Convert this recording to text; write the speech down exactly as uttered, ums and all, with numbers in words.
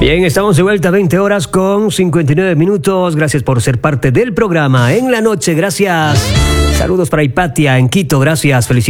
Bien, estamos de vuelta, veinte horas con cincuenta y nueve minutos. Gracias por ser parte del programa en la noche. Gracias. Saludos para Hipatia en Quito. Gracias. Felicidades.